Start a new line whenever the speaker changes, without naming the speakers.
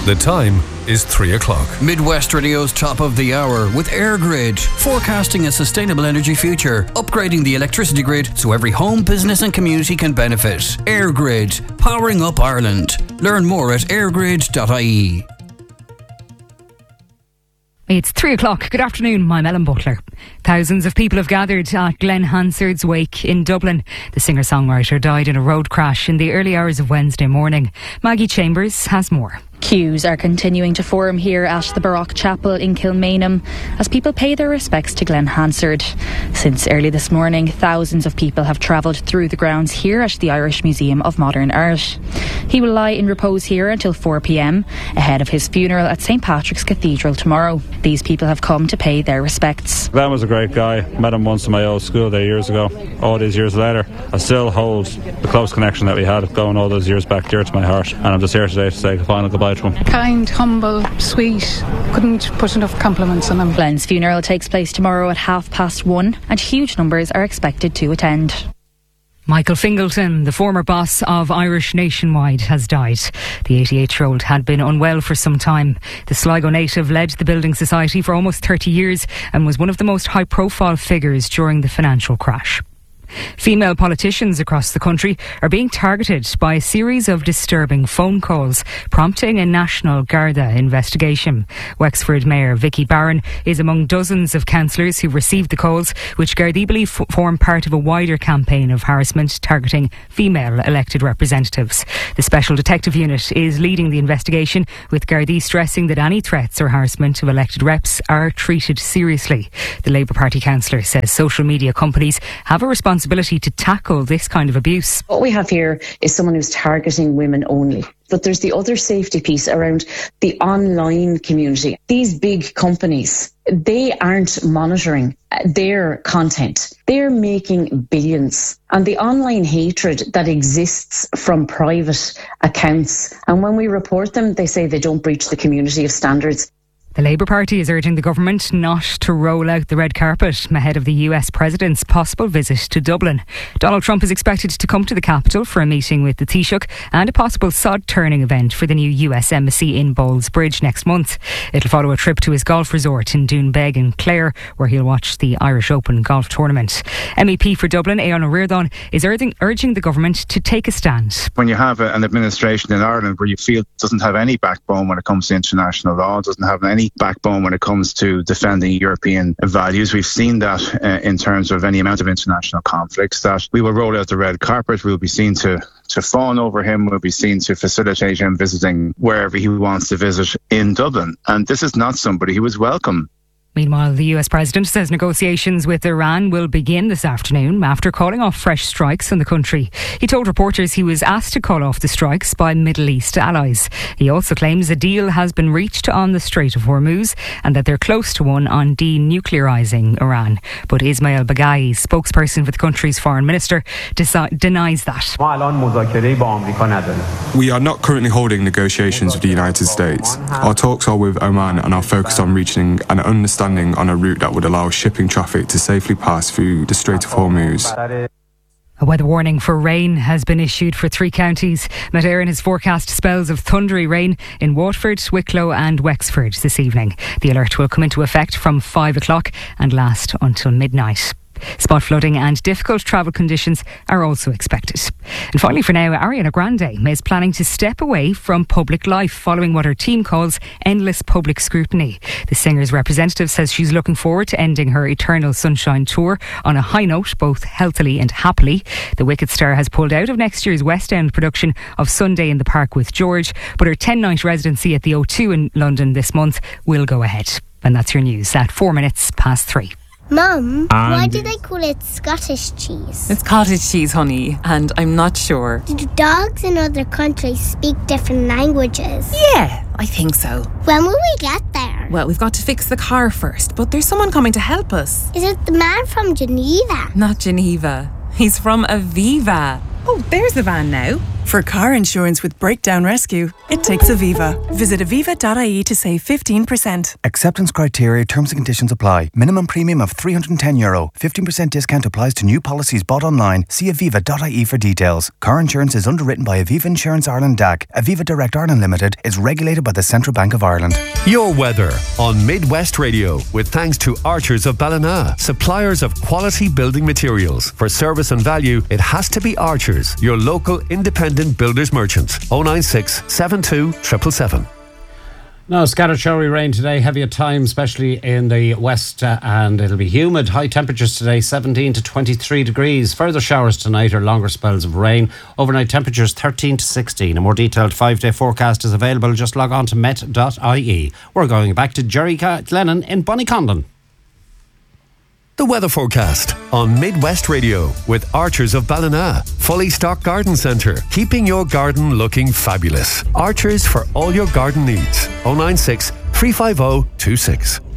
The time is 3 o'clock.
Midwest Radio's top of the hour with AirGrid, forecasting a sustainable energy future, upgrading the electricity grid so every home, business and community can benefit. AirGrid, powering up Ireland. Learn more at airgrid.ie.
It's 3 o'clock. Good afternoon, I'm Ellen Butler. Thousands of people have gathered at Glenn Hansard's wake in Dublin. The singer-songwriter died in a road crash in the early hours of Wednesday morning. Maggie Chambers has more.
Queues are continuing to form here at the Baroque Chapel in Kilmainham as people pay their respects to Glenn Hansard. Since early this morning, thousands of people have travelled through the grounds here at the Irish Museum of Modern Art. He will lie in repose here until 4 p.m, ahead of his funeral at St Patrick's Cathedral tomorrow. These people have come to pay their respects.
Glenn was a great guy. Met him once in my old school there years ago. All these years later, I still hold the close connection that we had going all those years back dear to my heart. And I'm just here today to say the final goodbye to him.
Kind, humble, sweet. Couldn't put enough compliments on him.
Glenn's funeral takes place tomorrow at 1:30 and huge numbers are expected to attend.
Michael Fingleton, the former boss of Irish Nationwide, has died. The 88-year-old had been unwell for some time. The Sligo native led the Building Society for almost 30 years and was one of the most high-profile figures during the financial crash. Female politicians across the country are being targeted by a series of disturbing phone calls, prompting a national Garda investigation. Wexford Mayor Vicky Barron is among dozens of councillors who received the calls, which Gardaí believe form part of a wider campaign of harassment targeting female elected representatives. The Special Detective Unit is leading the investigation, with Gardaí stressing that any threats or harassment of elected reps are treated seriously. The Labour Party councillor says social media companies have a responsibility to tackle this kind of abuse.
What we have here is someone who's targeting women only. But there's the other safety piece around the online community. These big companies, they aren't monitoring their content. They're making billions. And the online hatred that exists from private accounts, and when we report them, they say they don't breach the community of standards.
The Labour Party is urging the government not to roll out the red carpet ahead of the US President's possible visit to Dublin. Donald Trump is expected to come to the capital for a meeting with the Taoiseach and a possible sod-turning event for the new US Embassy in Bowlesbridge next month. It'll follow a trip to his golf resort in Doonbeg in Clare, where he'll watch the Irish Open golf tournament. MEP for Dublin, Aodhán Ó Ríordáin, is urging the government to take a stand.
When you have an administration in Ireland where you feel it doesn't have any backbone when it comes to international law, doesn't have any backbone when it comes to defending European values. We've seen that in terms of any amount of international conflicts, that we will roll out the red carpet. We'll be seen to fawn over him. We'll be seen to facilitate him visiting wherever he wants to visit in Dublin. And this is not somebody who is welcome.
Meanwhile, the US President says negotiations with Iran will begin this afternoon after calling off fresh strikes in the country. He told reporters he was asked to call off the strikes by Middle East allies. He also claims a deal has been reached on the Strait of Hormuz and that they're close to one on denuclearising Iran. But Ismail Baghai, spokesperson for the country's foreign minister, denies that.
We are not currently holding negotiations with the United States. Our talks are with Oman and are focused on reaching an understanding on a route that would allow shipping traffic to safely pass through the Strait of Hormuz.
A weather warning for rain has been issued for 3 counties. Met Éireann has forecast spells of thundery rain in Waterford, Wicklow and Wexford this evening. The alert will come into effect from 5 o'clock and last until midnight. Spot flooding and difficult travel conditions are also expected. And finally for now, Ariana Grande is planning to step away from public life following what her team calls endless public scrutiny. The singer's representative says she's looking forward to ending her Eternal Sunshine tour on a high note, both healthily and happily. The Wicked star has pulled out of next year's West End production of Sunday in the Park with George, but her 10-night residency at the O2 in London this month will go ahead. And that's your news at 3:04.
Mum, why do they call it Scottish cheese?
It's cottage cheese, honey, and I'm not sure.
Do dogs in other countries speak different languages?
Yeah, I think so.
When will we get there?
Well, we've got to fix the car first, but there's someone coming to help us.
Is it the man from Geneva?
Not Geneva. He's from Aviva. Oh, there's the van now.
For car insurance with breakdown rescue, it takes Aviva. Visit aviva.ie to save 15%.
Acceptance criteria, terms and conditions apply. Minimum premium of €310. 15% discount applies to new policies bought online. See aviva.ie for details. Car insurance is underwritten by Aviva Insurance Ireland DAC. Aviva Direct Ireland Limited is regulated by the Central Bank of Ireland.
Your weather on Midwest Radio with thanks to Archers of Ballina, suppliers of quality building materials. For service and value, it has to be Archers, your local independent builders merchants. 096 72 777.
Now, scattered showery rain today, heavy at times, especially in the west, and it'll be humid. High temperatures today, 17 to 23 degrees. Further showers tonight or longer spells of rain. Overnight temperatures 13 to 16. A more detailed 5-day forecast is available. Just log on to met.ie. We're going back to Jerry Glennon in Bonnycondon.
The weather forecast on Midwest Radio with Archers of Ballina. Fully stocked garden centre, keeping your garden looking fabulous. Archers for all your garden needs. 096 350 26.